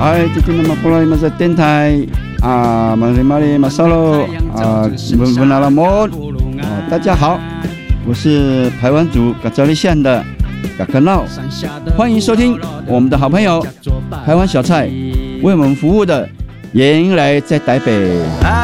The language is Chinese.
这今天马来马电台马里马萨罗文阿拉莫大家好，我是排湾族噶扎利县的噶克闹，欢迎收听我们的好朋友排湾小菜为我们服务的原来在台北。